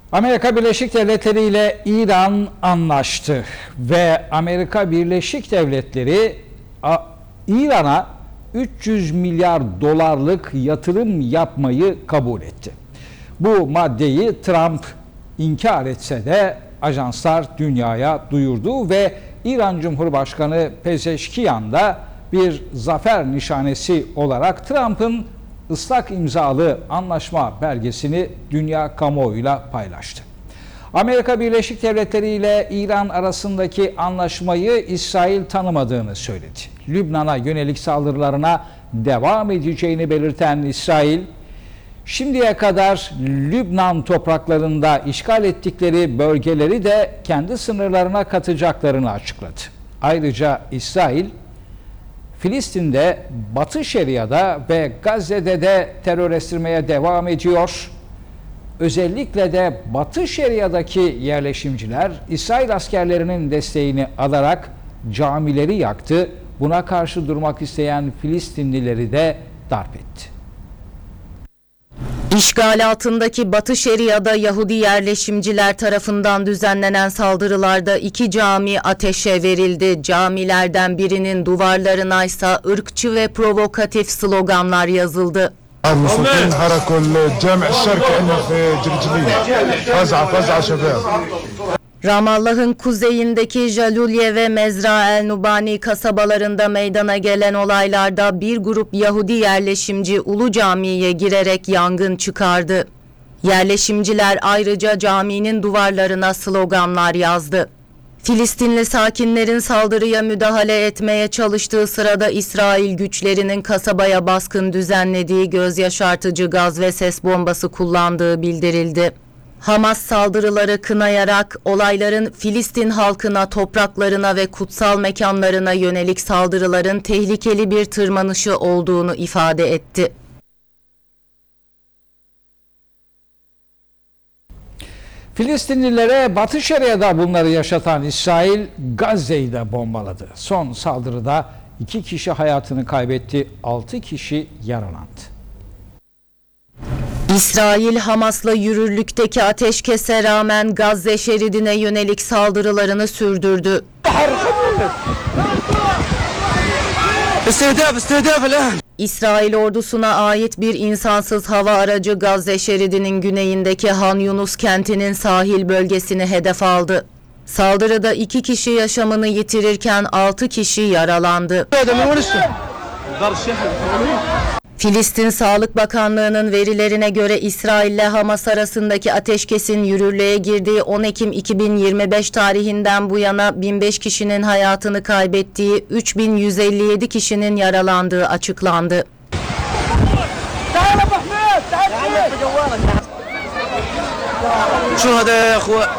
Amerika Birleşik Devletleri ile İran anlaştı ve Amerika Birleşik Devletleri İran'a 300 milyar dolarlık yatırım yapmayı kabul etti. Bu maddeyi Trump inkar etse de ajanslar dünyaya duyurdu ve İran Cumhurbaşkanı Pezeşkiyan da bir zafer nişanesi olarak Trump'ın ıslak imzalı anlaşma belgesini dünya kamuoyuyla paylaştı. Amerika Birleşik Devletleri ile İran arasındaki anlaşmayı İsrail tanımadığını söyledi. Lübnan'a yönelik saldırılarına devam edeceğini belirten İsrail, şimdiye kadar Lübnan topraklarında işgal ettikleri bölgeleri de kendi sınırlarına katacaklarını açıkladı. Ayrıca İsrail, Filistin'de, Batı Şeria'da ve Gazze'de de terör estirmeye devam ediyor. Özellikle de Batı Şeria'daki yerleşimciler İsrail askerlerinin desteğini alarak camileri yaktı. Buna karşı durmak isteyen Filistinlileri de darp etti. İşgal altındaki Batı Şeria'da Yahudi yerleşimciler tarafından düzenlenen saldırılarda 2 cami ateşe verildi. Camilerden birinin duvarlarına ise ırkçı ve provokatif sloganlar yazıldı. Ramallah'ın kuzeyindeki Jalulye ve Mezra el Nubani kasabalarında meydana gelen olaylarda bir grup Yahudi yerleşimci Ulu Cami'ye girerek yangın çıkardı. Yerleşimciler ayrıca caminin duvarlarına sloganlar yazdı. Filistinli sakinlerin saldırıya müdahale etmeye çalıştığı sırada İsrail güçlerinin kasabaya baskın düzenlediği gözyaşartıcı gaz ve ses bombası kullandığı bildirildi. Hamas saldırıları kınayarak olayların Filistin halkına, topraklarına ve kutsal mekanlarına yönelik saldırıların tehlikeli bir tırmanışı olduğunu ifade etti. Filistinlilere Batı Şeria'da bunları yaşatan İsrail, Gazze'yi de bombaladı. Son saldırıda 2 kişi hayatını kaybetti, 6 kişi yaralandı. İsrail, Hamas'la yürürlükteki ateşkese rağmen Gazze şeridine yönelik saldırılarını sürdürdü. İsrail ordusuna ait bir insansız hava aracı Gazze şeridinin güneyindeki Han Yunus kentinin sahil bölgesini hedef aldı. Saldırıda 2 kişi yaşamını yitirirken 6 kişi yaralandı. Filistin Sağlık Bakanlığı'nın verilerine göre İsrail ile Hamas arasındaki ateşkesin yürürlüğe girdiği 10 Ekim 2025 tarihinden bu yana 1005 kişinin hayatını kaybettiği, 3157 kişinin yaralandığı açıklandı.